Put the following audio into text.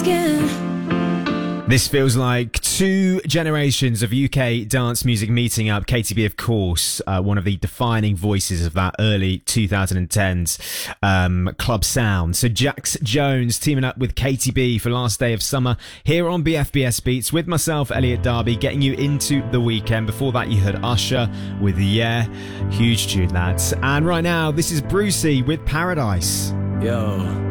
This feels like two generations of UK dance music meeting up. KTB, of course, one of the defining voices of that early 2010s club sound. So Jax Jones teaming up with KTB for Last Day of Summer here on BFBS Beats with myself, Elliot Darby, getting you into the weekend. Before that, you heard Usher with Yeah. Huge tune, that. And right now, this is Brucey with Paradise. Yo.